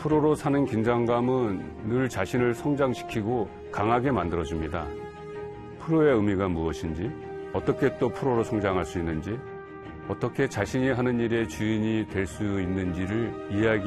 프로로 사는 긴장감은 늘 자신을 성장시키고 강하게 만들어줍니다. 프로의 의미가 무엇인지, 어떻게 또 프로로 성장할 수 있는지, 어떻게 자신이 하는 일의 주인이 될 수 있는지를 이야기